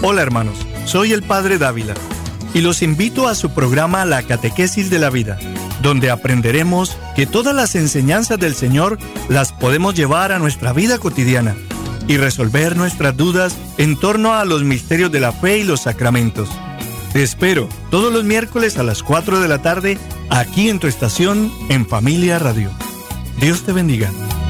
Hola hermanos, soy el Padre Dávila y los invito a su programa La Catequesis de la Vida, donde aprenderemos que todas las enseñanzas del Señor las podemos llevar a nuestra vida cotidiana y resolver nuestras dudas en torno a los misterios de la fe y los sacramentos. Te espero todos los miércoles a las 4 de la tarde aquí en tu estación en Familia Radio. Dios te bendiga.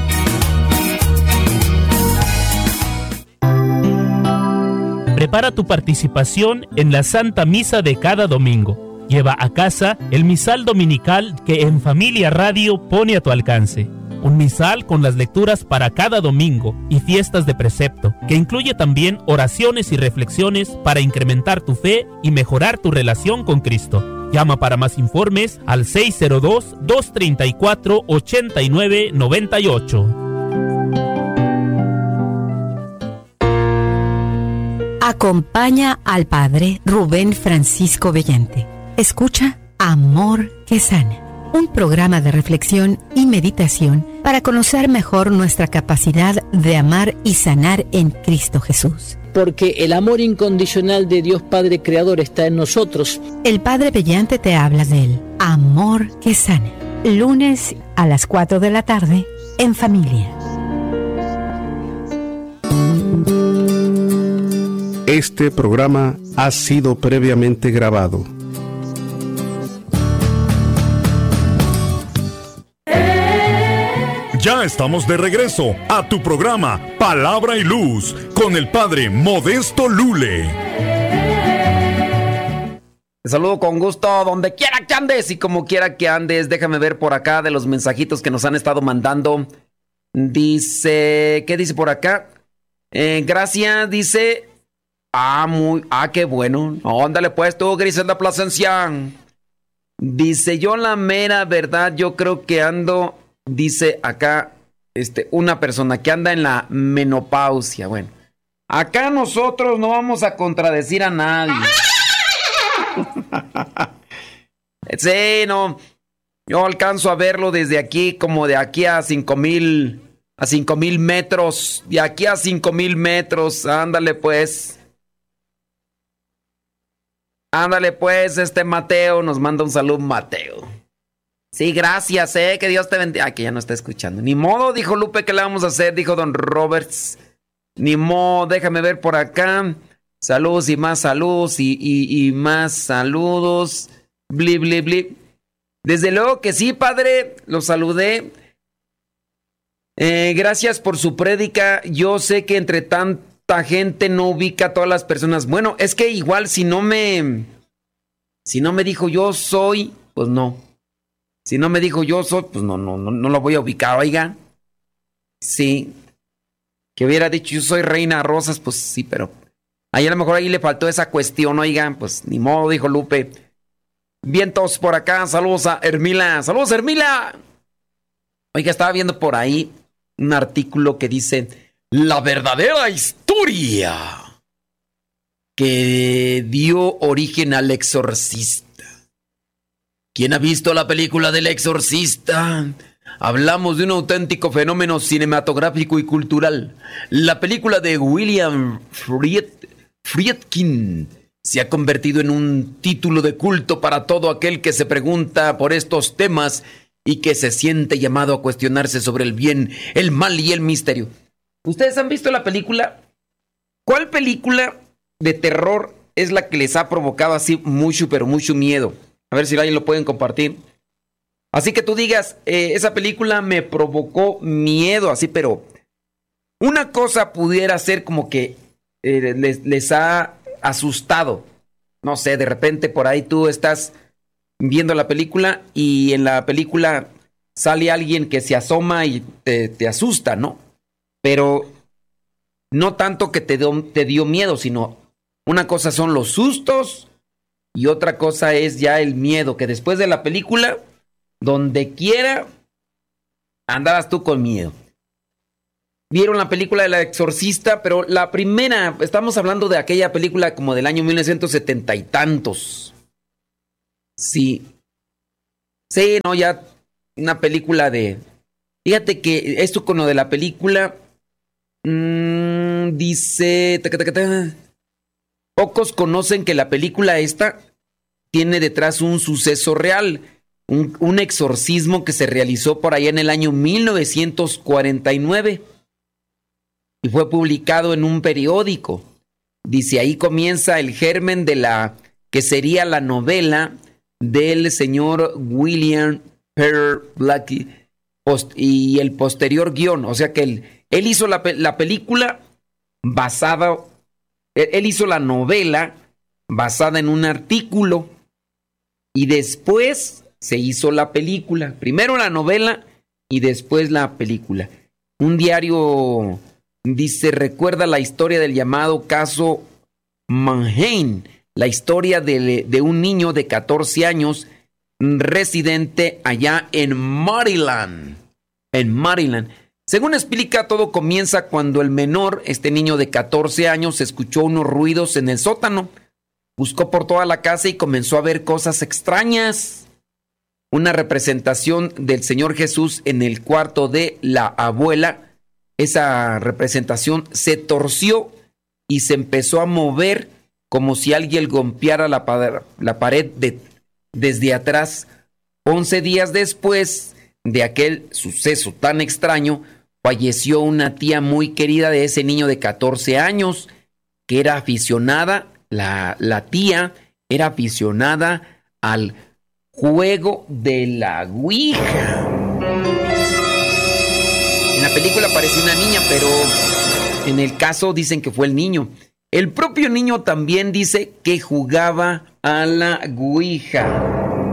Prepara tu participación en la Santa Misa de cada domingo. Lleva a casa el misal dominical que en Familia Radio pone a tu alcance. Un misal con las lecturas para cada domingo y fiestas de precepto, que incluye también oraciones y reflexiones para incrementar tu fe y mejorar tu relación con Cristo. Llama para más informes al 602-234-8998. Acompaña al Padre Rubén Francisco Bellante. Escucha Amor que Sana, un programa de reflexión y meditación para conocer mejor nuestra capacidad de amar y sanar en Cristo Jesús. Porque el amor incondicional de Dios Padre Creador está en nosotros. El Padre Bellante te habla del Amor que Sana. Lunes a las 4 de la tarde en Familia. Este programa ha sido previamente grabado. Ya estamos de regreso a tu programa Palabra y Luz con el Padre Modesto Lule. Te saludo con gusto donde quiera que andes y como quiera que andes. Déjame ver por acá de los mensajitos que nos han estado mandando. Dice, ¿qué dice por acá? Gracias, dice... qué bueno. Ándale pues tú, Griselda Plasencia. Dice, yo la mera verdad, yo creo que ando, dice acá, una persona que anda en la menopausia. Bueno, acá nosotros no vamos a contradecir a nadie. Sí, no. Yo alcanzo a verlo desde aquí, como de aquí a 5,000 metros. De aquí a 5,000 metros. Ándale pues. Ándale pues, Mateo nos manda un saludo, Mateo. Sí, gracias, que Dios te bendiga. Que ya no está escuchando. Ni modo, dijo Lupe, ¿qué le vamos a hacer? Dijo don Roberts. Ni modo, déjame ver por acá. Saludos y más saludos y más saludos. Bli, bli, bli. Desde luego que sí, padre, lo saludé. Gracias por su prédica. Yo sé que entre tanta gente no ubica a todas las personas. Bueno, es que igual si no me dijo yo soy, pues no. Si no me dijo yo soy, pues no lo voy a ubicar, oiga. Sí. Que hubiera dicho yo soy Reina Rosas, pues sí, pero ahí a lo mejor ahí le faltó esa cuestión, oiga, pues ni modo, dijo Lupe. Vientos por acá, saludos a Hermila. ¡Saludos, Hermila! Oiga, estaba viendo por ahí un artículo que dice la verdadera historia que dio origen al Exorcista. ¿Quién ha visto la película del Exorcista? Hablamos de un auténtico fenómeno cinematográfico y cultural. La película de William Friedkin se ha convertido en un título de culto para todo aquel que se pregunta por estos temas y que se siente llamado a cuestionarse sobre el bien, el mal y el misterio. ¿Ustedes han visto la película? ¿Cuál película de terror es la que les ha provocado así mucho, pero mucho miedo? A ver si alguien lo pueden compartir. Así que tú digas, esa película me provocó miedo, así, pero una cosa pudiera ser como que les ha asustado. No sé, de repente por ahí tú estás viendo la película y en la película sale alguien que se asoma y te asusta, ¿no? Pero no tanto que te dio miedo, sino una cosa son los sustos y otra cosa es ya el miedo, que después de la película, donde quiera, andabas tú con miedo. Vieron la película de La Exorcista, pero la primera, estamos hablando de aquella película como del año 1970 y tantos. Sí. Sí, no, ya una película de... Fíjate que esto con lo de la película... dice... Pocos conocen que la película esta tiene detrás un suceso real, un exorcismo que se realizó por allá en el año 1949 y fue publicado en un periódico. Dice, ahí comienza el germen de la que sería la novela del señor William Peter Blatty y el posterior guión. O sea que él hizo la película basada, él hizo la novela basada en un artículo y después se hizo la película. Primero la novela y después la película. Un diario dice, recuerda la historia del llamado caso Mannheim, la historia de un niño de 14 años residente allá en Maryland. En Maryland. Según explica, todo comienza cuando el menor, este niño de 14 años, escuchó unos ruidos en el sótano. Buscó por toda la casa y comenzó a ver cosas extrañas. Una representación del Señor Jesús en el cuarto de la abuela. Esa representación se torció y se empezó a mover como si alguien golpeara la pared desde atrás. 11 días después de aquel suceso tan extraño, falleció una tía muy querida de ese niño de 14 años, que era aficionada, la tía era aficionada al juego de la Ouija. En la película aparece una niña, pero en el caso dicen que fue el niño. El propio niño también dice que jugaba a la Ouija.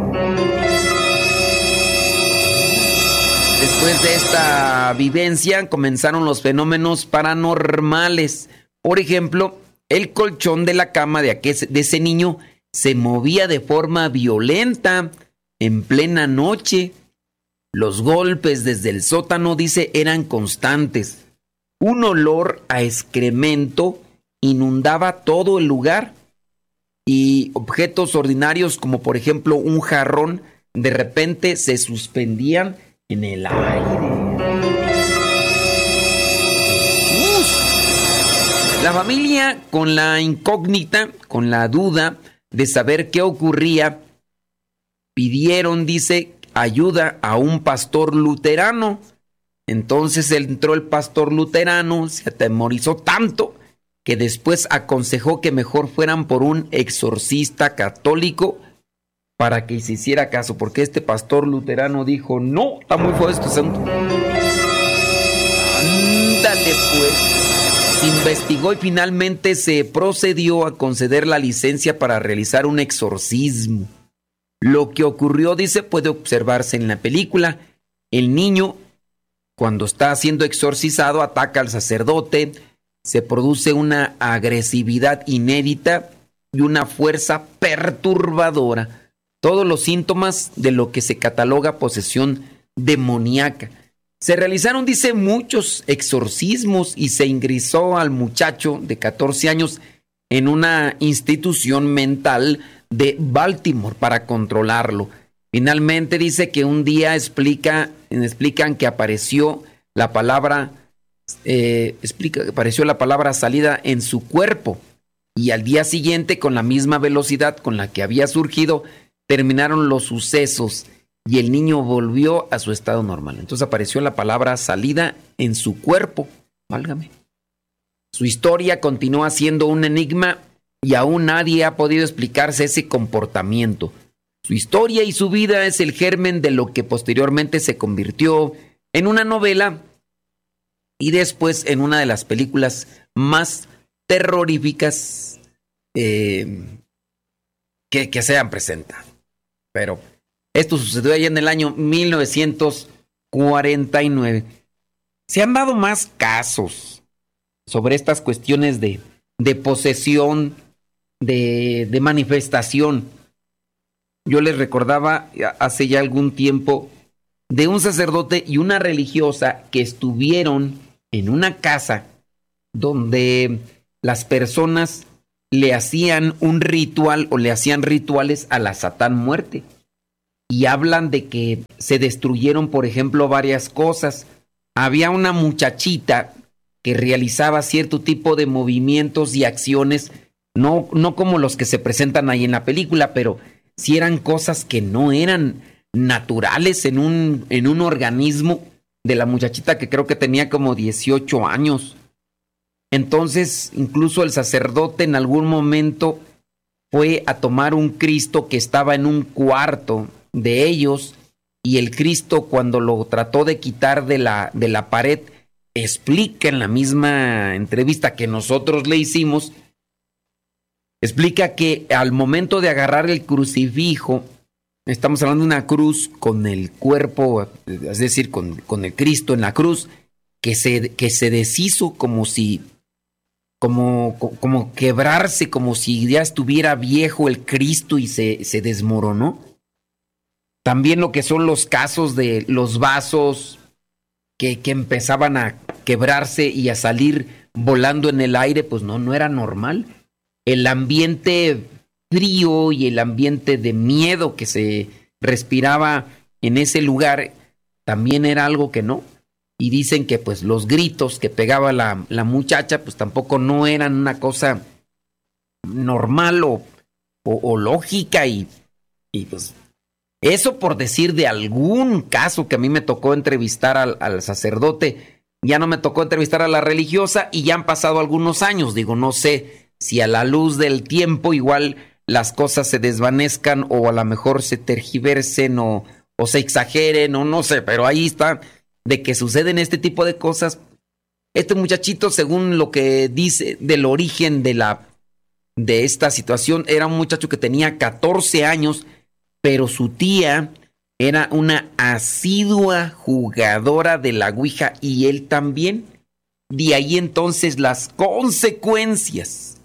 Después de esta vivencia comenzaron los fenómenos paranormales. Por ejemplo, el colchón de la cama de ese niño se movía de forma violenta en plena noche. Los golpes desde el sótano, dice, eran constantes. Un olor a excremento inundaba todo el lugar y objetos ordinarios como por ejemplo un jarrón de repente se suspendían en el aire. La familia, con la incógnita, con la duda de saber qué ocurría, pidieron, dice, ayuda a un pastor luterano. Entonces entró el pastor luterano, se atemorizó tanto que después aconsejó que mejor fueran por un exorcista católico para que se hiciera caso, porque este pastor luterano dijo, no, está muy fuerte esto, santo. Ándale pues. Se investigó y finalmente se procedió a conceder la licencia para realizar un exorcismo. Lo que ocurrió, dice, puede observarse en la película. El niño, cuando está siendo exorcizado, ataca al sacerdote, se produce una agresividad inédita y una fuerza perturbadora. Todos los síntomas de lo que se cataloga posesión demoníaca. Se realizaron, dice, muchos exorcismos y se ingresó al muchacho de 14 años en una institución mental de Baltimore para controlarlo. Finalmente dice que un día explican que apareció la palabra salida en su cuerpo y al día siguiente, con la misma velocidad con la que había surgido, terminaron los sucesos y el niño volvió a su estado normal. Entonces apareció la palabra salida en su cuerpo. Válgame. Su historia continúa siendo un enigma y aún nadie ha podido explicarse ese comportamiento. Su historia y su vida es el germen de lo que posteriormente se convirtió en una novela y después en una de las películas más terroríficas que se han presentado. Pero esto sucedió allá en el año 1949. Se han dado más casos sobre estas cuestiones de posesión, de manifestación. Yo les recordaba hace ya algún tiempo de un sacerdote y una religiosa que estuvieron en una casa donde las personas le hacían un ritual o le hacían rituales a la Satán muerte. Y hablan de que se destruyeron, por ejemplo, varias cosas. Había una muchachita que realizaba cierto tipo de movimientos y acciones No como los que se presentan ahí en la película, pero sí eran cosas que no eran naturales en un organismo de la muchachita, que creo que tenía como 18 años. Entonces, incluso el sacerdote en algún momento fue a tomar un Cristo que estaba en un cuarto de ellos, y el Cristo, cuando lo trató de quitar de la pared, explica en la misma entrevista que nosotros le hicimos, explica que al momento de agarrar el crucifijo, estamos hablando de una cruz con el cuerpo, es decir, con el Cristo en la cruz, que se deshizo como quebrarse, como si ya estuviera viejo el Cristo y se desmoronó. También lo que son los casos de los vasos que empezaban a quebrarse y a salir volando en el aire, pues no era normal. El ambiente frío y el ambiente de miedo que se respiraba en ese lugar también era algo que no. Y dicen que pues los gritos que pegaba la muchacha pues tampoco no eran una cosa normal o lógica, y pues eso por decir de algún caso que a mí me tocó entrevistar al sacerdote. Ya no me tocó entrevistar a la religiosa y ya han pasado algunos años. Digo, no sé si a la luz del tiempo igual las cosas se desvanezcan o a lo mejor se tergiversen o se exageren o no sé, pero ahí está, de que suceden este tipo de cosas. Este muchachito, según lo que dice del origen de esta situación, era un muchacho que tenía 14 años, pero su tía era una asidua jugadora de la Ouija y él también. De ahí entonces las consecuencias.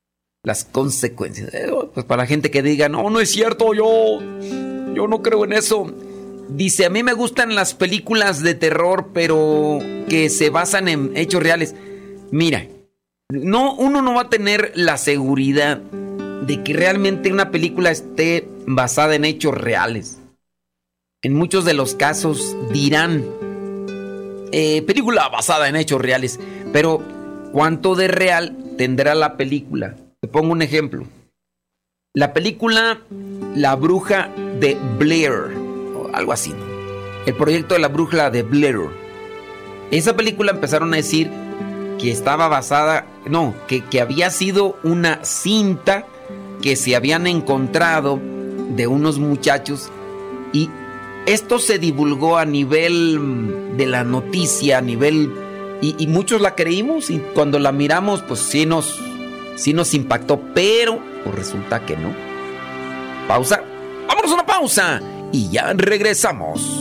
Pues para la gente que diga, no es cierto, yo no creo en eso. Dice, a mí me gustan las películas de terror, pero que se basan en hechos reales. Mira, uno no va a tener la seguridad de que realmente una película esté basada en hechos reales. En muchos de los casos dirán, película basada en hechos reales, pero ¿cuánto de real tendrá la película? Te pongo un ejemplo. La película La Bruja de Blair, o algo así, ¿no? El proyecto de la Bruja de Blair. Esa película empezaron a decir que estaba basada, que había sido una cinta que se habían encontrado de unos muchachos, y esto se divulgó a nivel de la noticia, y muchos la creímos, y cuando la miramos pues sí nos impactó, pero pues resulta que no. Pausa, vámonos a una pausa y ya regresamos.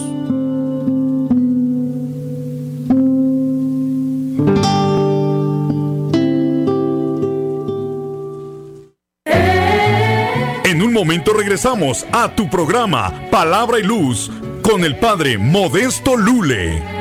En un momento regresamos a tu programa Palabra y Luz con el Padre Modesto Lule.